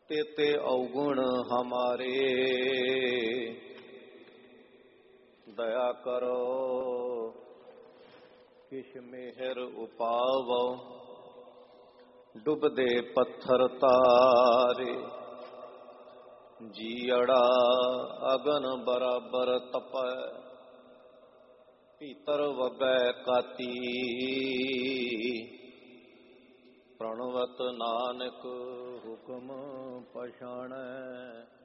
तेते अवगुण हमारे। दया करो किश मेहर उपावो, डुबदे पत्थर तारे। जीअड़ा अगन बराबर तपै, भीतर वबै काती। प्रणवत नानक हुक्म पछाणै,